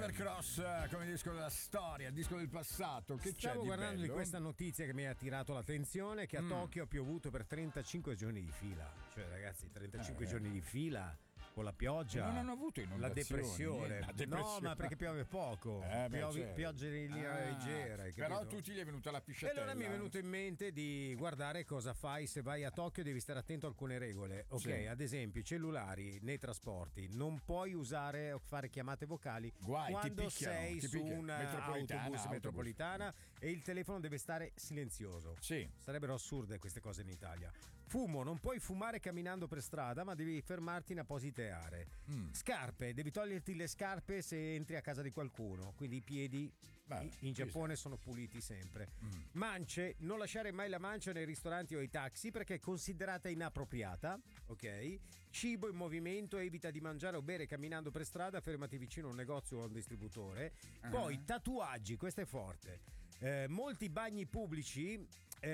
Oliver Cross come disco della storia, disco del passato. Che Stavo c'è di guardando bello? di questa notizia che mi ha attirato l'attenzione, che a Tokyo ha piovuto per 35 giorni di fila. Cioè ragazzi, 35 giorni di fila con la pioggia, non hanno avuto inondazioni, la depressione. la depressione. No, ma perché piove poco, certo. pioggia in linea leggera, hai però capito? tu ti è venuta la E pisciatella. allora mi è venuto in mente di guardare cosa fai se vai a Tokyo. Devi stare attento a alcune regole. Ok, Sì. ad esempio, i cellulari nei trasporti non puoi usare o fare chiamate vocali Guai, quando ti picchiano, sei ti su picchiano. un autobus metropolitana e il telefono deve stare silenzioso. Sì. Sarebbero assurde queste cose in Italia. Fumo, non puoi fumare camminando per strada, ma devi fermarti in apposite aree. Scarpe, devi toglierti le scarpe se entri a casa di qualcuno, quindi i piedi in Giappone sono puliti sempre. Mance, non lasciare mai la mancia nei ristoranti o ai taxi perché è considerata inappropriata, ok? Cibo in movimento, evita di mangiare o bere camminando per strada, fermati vicino a un negozio o a un distributore. Poi tatuaggi, questo è forte. Molti bagni pubblici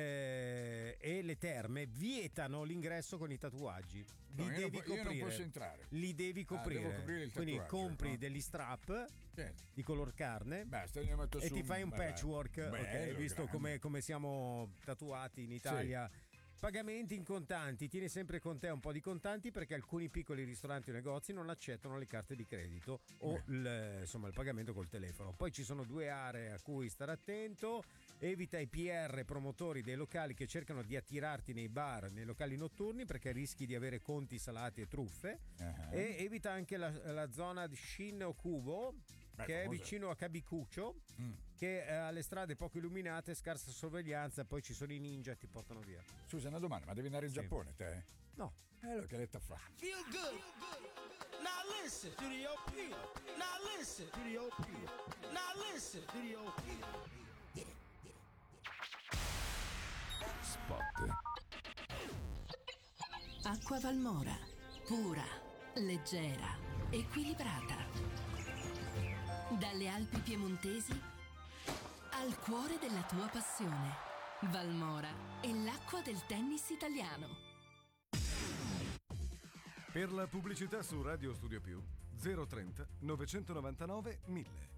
e le terme vietano l'ingresso con i tatuaggi. Li devi coprire. Io non posso entrare. Li devi coprire. Devo coprire il Quindi tatuaggio, compri no? degli strap Certo. di color carne Basta, ne metto e su ti fai un patchwork. bello, ok, visto grande. come siamo tatuati in Italia. Pagamenti in contanti, tieni sempre con te un po' di contanti perché alcuni piccoli ristoranti o negozi non accettano le carte di credito o il pagamento col telefono. Poi ci sono 2 aree a cui stare attento: evita i PR promotori dei locali che cercano di attirarti nei bar, nei locali notturni perché rischi di avere conti salati e truffe, e evita anche la zona di Shin-Okubo che è vicino a Kabikucho, che ha le strade poco illuminate, scarsa sorveglianza, poi ci sono i ninja e ti portano via. Scusa, una domanda, ma devi andare in Giappone te? No. Allora che letta fa? Feel good. Now listen to the OP. Now listen to the OP. Now listen to the OP. Spot. Acqua Valmora, pura, leggera, equilibrata. Dalle Alpi piemontesi al cuore della tua passione. Valmora è l'acqua del tennis italiano. Per la pubblicità su Radio Studio Più 030 999 1000.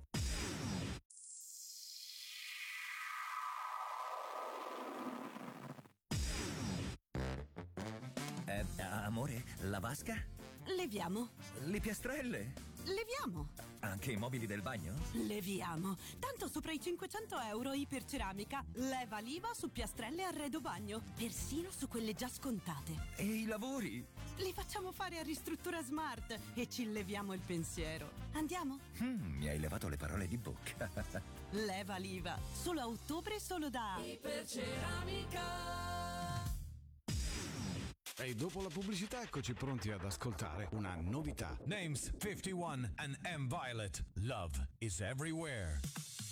Amore, la vasca? Leviamo. Le piastrelle? Leviamo. Anche i mobili del bagno? Leviamo. Tanto sopra i 500 euro Iperceramica. Leva l'IVA su piastrelle e arredo bagno. Persino su quelle già scontate. E i lavori? Li facciamo fare a Ristruttura Smart e ci leviamo il pensiero. Andiamo? Mi hai levato le parole di bocca. Leva l'IVA. Solo a ottobre, solo da Iperceramica. E dopo la pubblicità eccoci pronti ad ascoltare una novità. Names 51 and M Violet. Love is everywhere.